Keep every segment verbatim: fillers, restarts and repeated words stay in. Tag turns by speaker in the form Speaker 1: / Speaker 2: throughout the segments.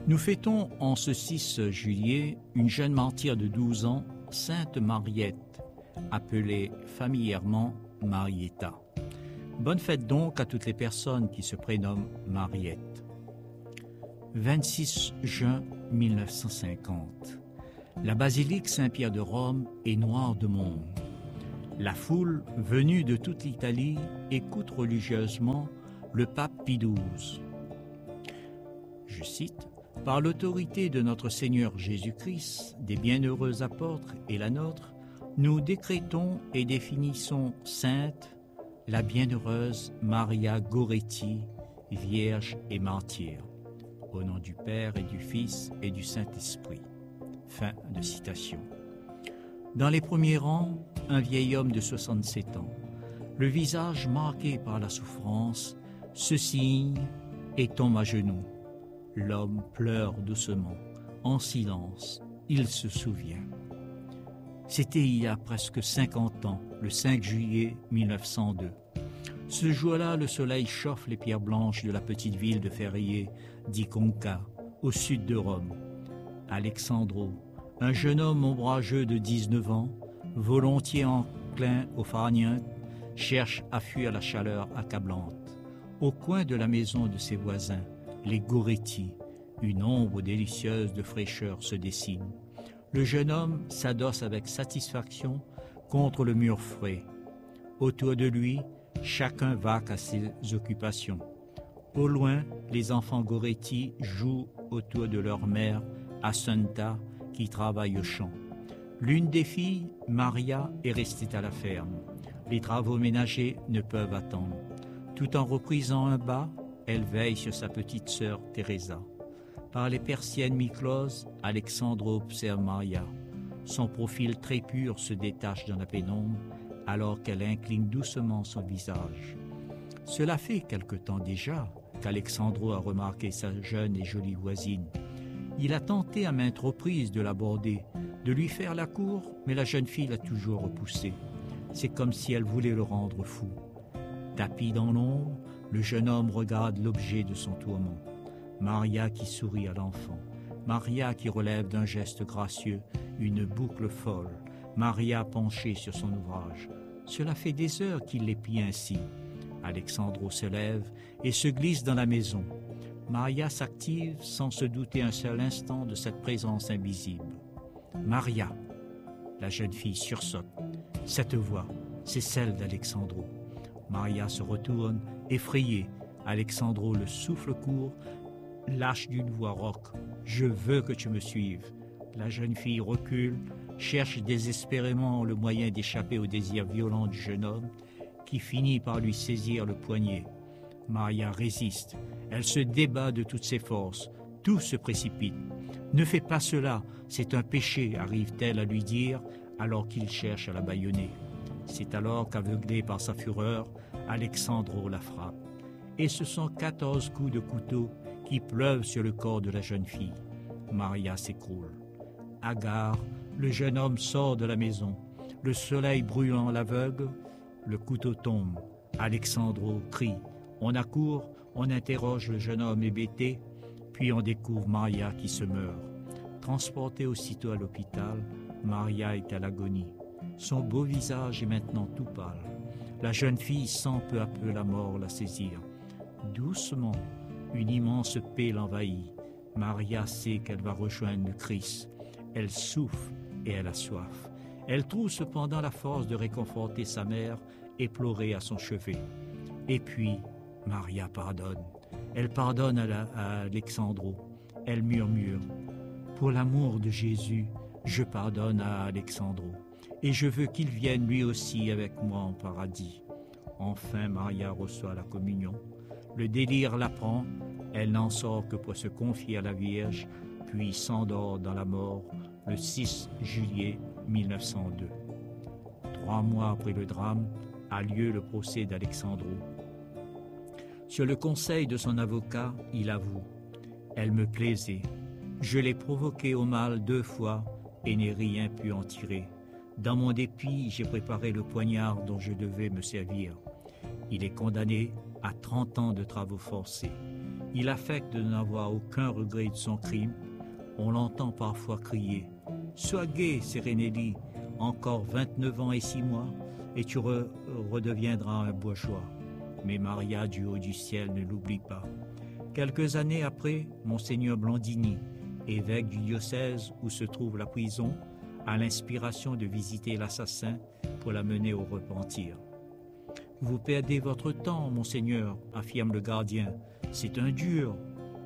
Speaker 1: Nous fêtons en ce six juillet une jeune martyre de douze ans, Sainte Mariette, appelée familièrement Marietta. Bonne fête donc à toutes les personnes qui se prénomment Mariette. vingt-six juin mille neuf cent cinquante. La basilique Saint-Pierre de Rome est noire de monde. La foule, venue de toute l'Italie, écoute religieusement le pape Pie douze. Je cite, « Par l'autorité de notre Seigneur Jésus-Christ, des bienheureux apôtres et la nôtre, nous décrétons et définissons sainte la bienheureuse Maria Goretti, vierge et martyre. Au nom du Père et du Fils et du Saint-Esprit. » Fin de citation. Dans les premiers rangs, un vieil homme de soixante-sept ans, le visage marqué par la souffrance, se signe et tombe à genoux. L'homme pleure doucement, en silence, il se souvient. C'était il y a presque cinquante ans, le cinq juillet mille neuf cent deux. Ce jour-là, le soleil chauffe les pierres blanches de la petite ville de Ferrier d'Iconca, au sud de Rome. Alexandro, un jeune homme ombrageux de dix-neuf ans, volontiers enclin au farniente, cherche à fuir la chaleur accablante. Au coin de la maison de ses voisins, les Goretti, une ombre délicieuse de fraîcheur se dessine. Le jeune homme s'adosse avec satisfaction contre le mur frais. Autour de lui, chacun vaque à ses occupations. Au loin, les enfants Goretti jouent autour de leur mère, Assunta, qui travaille au champ. L'une des filles, Maria, est restée à la ferme. Les travaux ménagers ne peuvent attendre. Tout en reprisant un bas, elle veille sur sa petite sœur Teresa. Par les persiennes mi-closes, Alexandro observe Maria. Son profil très pur se détache dans la pénombre, alors qu'elle incline doucement son visage. Cela fait quelque temps déjà qu'Alexandro a remarqué sa jeune et jolie voisine. Il a tenté à maintes reprises de l'aborder, de lui faire la cour, mais la jeune fille l'a toujours repoussé. C'est comme si elle voulait le rendre fou. Tapi dans l'ombre, le jeune homme regarde l'objet de son tourment. Maria qui sourit à l'enfant. Maria qui relève d'un geste gracieux une boucle folle. Maria penchée sur son ouvrage. Cela fait des heures qu'il l'épie ainsi. Alexandro se lève et se glisse dans la maison. Maria s'active sans se douter un seul instant de cette présence invisible. Maria. La jeune fille sursaute. Cette voix, c'est celle d'Alexandro. Maria se retourne, effrayée. Alexandro, le souffle court, lâche d'une voix rauque. « Je veux que tu me suives. » La jeune fille recule, cherche désespérément le moyen d'échapper au désir violent du jeune homme, qui finit par lui saisir le poignet. Maria résiste. Elle se débat de toutes ses forces. Tout se précipite. « Ne fais pas cela, c'est un péché », arrive-t-elle à lui dire, alors qu'il cherche à la bâillonner. C'est alors qu'aveuglé par sa fureur, Alexandro la frappe. Et ce sont quatorze coups de couteau qui pleuvent sur le corps de la jeune fille. Maria s'écroule. Hagard, le jeune homme sort de la maison. Le soleil brûlant l'aveugle, le couteau tombe. Alexandro crie. On accourt, on interroge le jeune homme hébété, puis on découvre Maria qui se meurt. Transportée aussitôt à l'hôpital, Maria est à l'agonie. Son beau visage est maintenant tout pâle. La jeune fille sent peu à peu la mort la saisir. Doucement, une immense paix l'envahit. Maria sait qu'elle va rejoindre le Christ. Elle souffre et elle a soif. Elle trouve cependant la force de réconforter sa mère, éplorée à son chevet. Et puis, Maria pardonne. Elle pardonne à, la, à Alexandro. Elle murmure « Pour l'amour de Jésus, je pardonne à Alexandro. Et je veux qu'il vienne lui aussi avec moi en paradis. » Enfin, Maria reçoit la communion. Le délire la prend. Elle n'en sort que pour se confier à la Vierge, puis s'endort dans la mort le six juillet mille neuf cent deux. Trois mois après le drame, a lieu le procès d'Alexandro. Sur le conseil de son avocat, il avoue « Elle me plaisait. Je l'ai provoquée au mal deux fois et n'ai rien pu en tirer. Dans mon dépit, j'ai préparé le poignard dont je devais me servir. Il est condamné à trente ans de travaux forcés. Il affecte de n'avoir aucun regret de son crime. On l'entend parfois crier « Sois gai, Serenelli, encore vingt-neuf ans et six mois, et tu re- redeviendras un bourgeois. » Mais Maria, du haut du ciel, ne l'oublie pas. Quelques années après, Monseigneur Blandini, évêque du diocèse où se trouve la prison, a l'inspiration de visiter l'assassin pour l'amener au repentir. « Vous perdez votre temps, Monseigneur, affirme le gardien. C'est un dur. »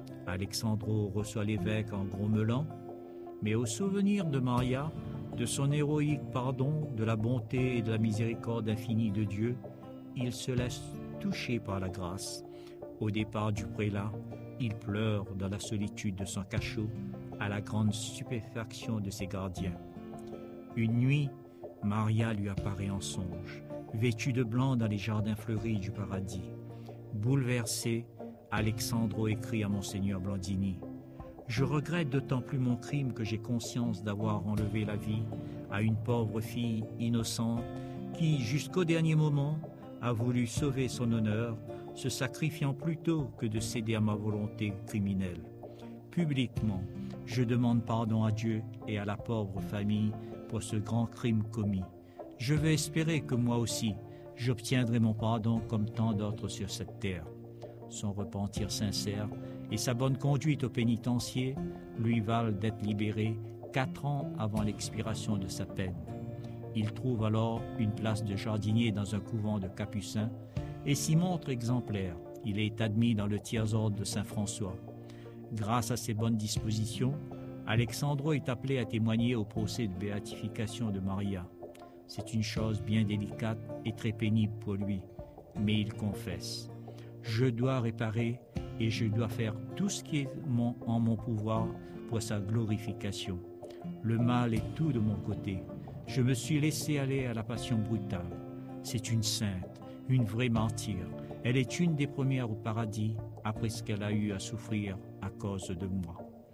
Speaker 1: Alexandro reçoit l'évêque en grommelant, mais au souvenir de Maria, de son héroïque pardon, de la bonté et de la miséricorde infinie de Dieu, il se laisse toucher par la grâce. Au départ du prélat, il pleure dans la solitude de son cachot, à la grande stupéfaction de ses gardiens. Une nuit, Maria lui apparaît en songe, vêtue de blanc dans les jardins fleuris du paradis. Bouleversé, Alexandro écrit à Monseigneur Blandini « Je regrette d'autant plus mon crime que j'ai conscience d'avoir enlevé la vie à une pauvre fille innocente qui, jusqu'au dernier moment, a voulu sauver son honneur, se sacrifiant plutôt que de céder à ma volonté criminelle. Publiquement, je demande pardon à Dieu et à la pauvre famille pour ce grand crime commis. Je veux espérer que moi aussi, j'obtiendrai mon pardon comme tant d'autres sur cette terre. » Son repentir sincère et sa bonne conduite au pénitencier lui valent d'être libéré quatre ans avant l'expiration de sa peine. Il trouve alors une place de jardinier dans un couvent de capucins et s'y montre exemplaire. Il est admis dans le tiers-ordre de Saint-François. Grâce à ses bonnes dispositions, Alexandro est appelé à témoigner au procès de béatification de Maria. C'est une chose bien délicate et très pénible pour lui, mais il confesse. Je dois réparer et je dois faire tout ce qui est mon, en mon pouvoir pour sa glorification. Le mal est tout de mon côté. Je me suis laissé aller à la passion brutale. C'est une sainte, une vraie martyre. Elle est une des premières au paradis après ce qu'elle a eu à souffrir à cause de moi.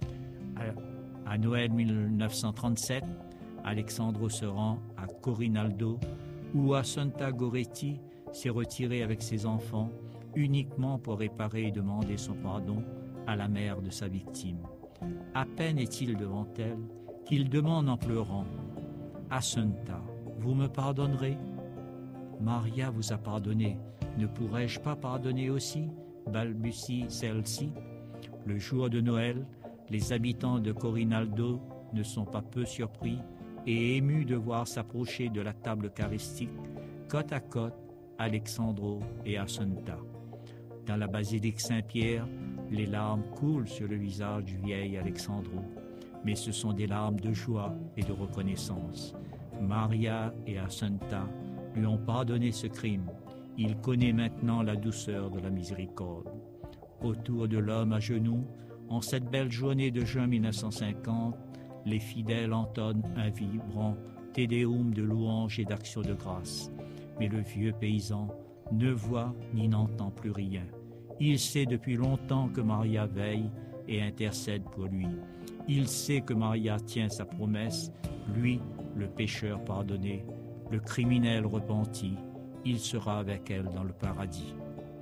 Speaker 1: À, à Noël mille neuf cent trente-sept, Alexandro se rend à Corinaldo où Assunta Goretti s'est retirée avec ses enfants uniquement pour réparer et demander son pardon à la mère de sa victime. À peine est-il devant elle qu'il demande en pleurant « Assunta, vous me pardonnerez ?» « Maria vous a pardonné, ne pourrais-je pas pardonner aussi ?» balbutie celle-ci. Le jour de Noël, les habitants de Corinaldo ne sont pas peu surpris et émus de voir s'approcher de la table eucharistique côte à côte Alexandro et Assunta. Dans la basilique Saint-Pierre, les larmes coulent sur le visage du vieil Alexandro, mais ce sont des larmes de joie et de reconnaissance. Maria et Assunta lui ont pardonné ce crime. Il connaît maintenant la douceur de la miséricorde. Autour de l'homme à genoux, en cette belle journée de juin mille neuf cent cinquante, les fidèles entonnent un vibrant Te Deum de louange et d'action de grâce. Mais le vieux paysan ne voit ni n'entend plus rien. Il sait depuis longtemps que Maria veille et intercède pour lui. Il sait que Maria tient sa promesse, lui, le pécheur pardonné, le criminel repenti, il sera avec elle dans le paradis.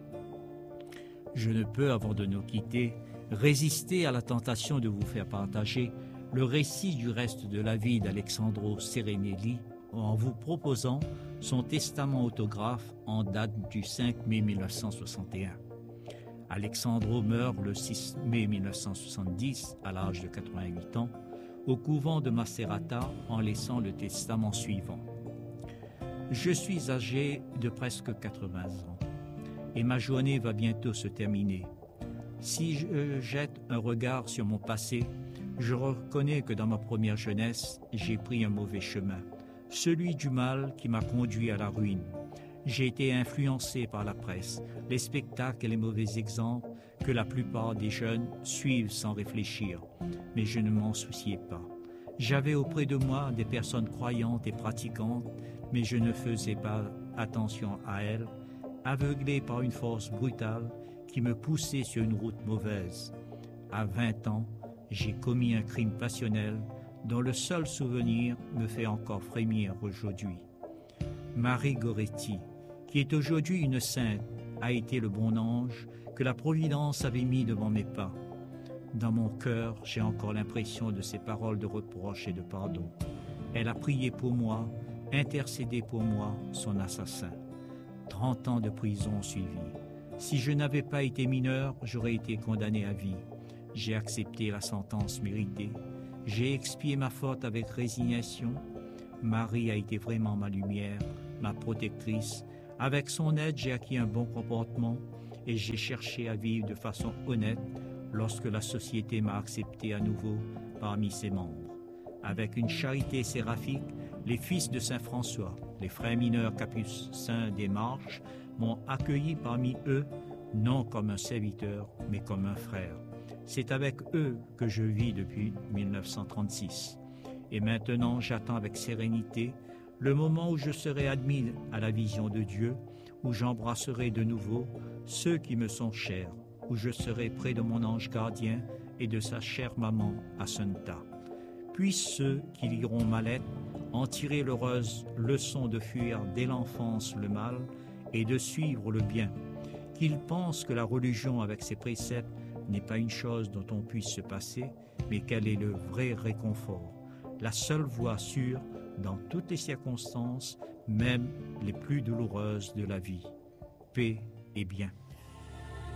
Speaker 1: Je ne peux, avant de nous quitter, résister à la tentation de vous faire partager le récit du reste de la vie d'Alexandro Serenelli en vous proposant son testament autographe en date du cinq mai mille neuf cent soixante et un. Alexandro meurt le six mai mille neuf cent soixante-dix à l'âge de quatre-vingt-huit ans au couvent de Macerata en laissant le testament suivant. Je suis âgé de presque quatre-vingts ans et ma journée va bientôt se terminer. Si je jette un regard sur mon passé, je reconnais que dans ma première jeunesse, j'ai pris un mauvais chemin, celui du mal qui m'a conduit à la ruine. J'ai été influencé par la presse, les spectacles et les mauvais exemples que la plupart des jeunes suivent sans réfléchir, mais je ne m'en souciais pas. J'avais auprès de moi des personnes croyantes et pratiquantes, mais je ne faisais pas attention à elles, aveuglé par une force brutale qui me poussait sur une route mauvaise. À vingt ans, j'ai commis un crime passionnel dont le seul souvenir me fait encore frémir aujourd'hui. Marie Goretti, qui est aujourd'hui une sainte, a été le bon ange que que la Providence avait mis devant mes pas. Dans mon cœur, j'ai encore l'impression de ses paroles de reproche et de pardon. Elle a prié pour moi, intercédé pour moi, son assassin. Trente ans de prison ont suivi. Si je n'avais pas été mineur, j'aurais été condamné à vie. J'ai accepté la sentence méritée. J'ai expié ma faute avec résignation. Marie a été vraiment ma lumière, ma protectrice. Avec son aide, j'ai acquis un bon comportement et j'ai cherché à vivre de façon honnête lorsque la société m'a accepté à nouveau parmi ses membres. Avec une charité séraphique, les fils de Saint François, les frères mineurs capucins des Marches, m'ont accueilli parmi eux, non comme un serviteur, mais comme un frère. C'est avec eux que je vis depuis mille neuf cent trente-six. Et maintenant, j'attends avec sérénité le moment où je serai admis à la vision de Dieu, où j'embrasserai de nouveau ceux qui me sont chers, où je serai près de mon ange gardien et de sa chère maman Assunta. Puissent ceux qui liront ma lettre en tirer l'heureuse leçon de fuir dès l'enfance le mal et de suivre le bien, qu'ils pensent que la religion avec ses préceptes n'est pas une chose dont on puisse se passer, mais qu'elle est le vrai réconfort, la seule voie sûre dans toutes les circonstances, même les plus douloureuses de la vie. Paix et bien.